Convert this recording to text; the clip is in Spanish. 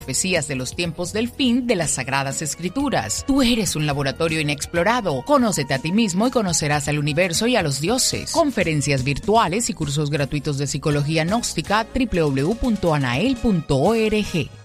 profecías de los tiempos del fin de las Sagradas Escrituras. Tú eres un laboratorio inexplorado. Conócete a ti mismo y conocerás al universo y a los dioses. Conferencias virtuales y cursos gratuitos de psicología gnóstica www.anael.org.